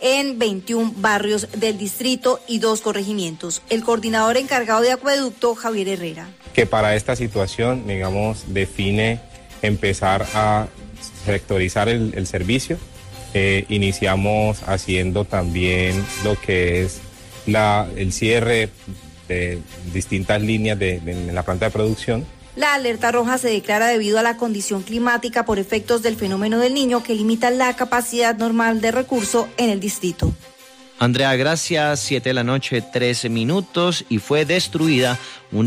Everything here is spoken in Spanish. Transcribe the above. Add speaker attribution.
Speaker 1: en 21 barrios del distrito y 2 corregimientos. El coordinador encargado de acueducto, Javier Herrera.
Speaker 2: Que para esta situación, digamos, define empezar a sectorizar el servicio. Iniciamos haciendo también lo que es el cierre de distintas líneas en la planta de producción.
Speaker 1: La alerta roja se declara debido a la condición climática por efectos del fenómeno del Niño que limita la capacidad normal de recurso en el distrito.
Speaker 3: Andrea, gracias. 7 de la noche, 13 minutos, y fue destruida una